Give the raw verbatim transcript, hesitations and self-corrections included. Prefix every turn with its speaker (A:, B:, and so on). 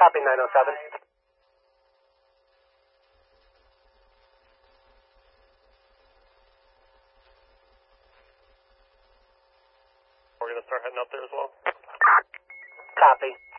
A: Copy nine oh seven.
B: We're going to start heading up there as well.
A: Copy.